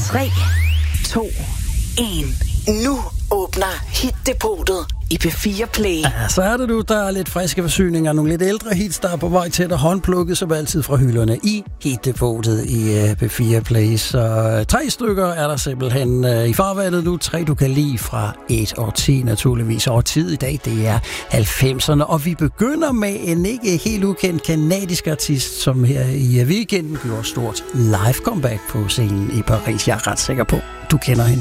3, 2, 1. Nu åbner Hit-depotet i P4 Play. Ja, så er det nu, der er lidt friske forsyninger, nogle lidt ældre hits, der er på vej til at håndplukket som altid fra hylderne i Hit-depotet i P4 Play. Så 3 stykker er der simpelthen i farvandet nu. 3 du kan lide fra et årti naturligvis. Årtiet i dag, det er 90'erne, og vi begynder med en ikke helt ukendt kanadisk artist, som her i weekenden gjorde stort live comeback på scenen i Paris. Jeg er ret sikker på, du kender hende.